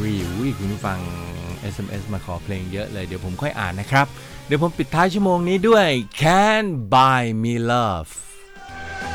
Diary คุณผู้ฟัง SMS มาขอเพลงเยอะเลยเดี๋ยวผมค่อยอ่านนะครับเดี๋ยวผมปิดท้ายชั่วโมงนี้ด้วย Can't Buy Me Love